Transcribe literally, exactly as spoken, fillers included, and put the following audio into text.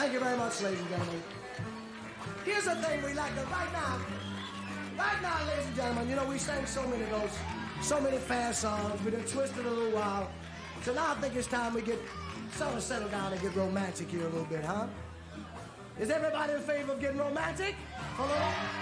Thank you very much, ladies and gentlemen. Here's the thing we like to, right now, right now, ladies and gentlemen, you know, we sang so many of those, so many fast songs. We done twisted a little while. So now I think it's time we get sort of settle down and get romantic here a little bit, huh? Is everybody in favor of getting romantic? Hello?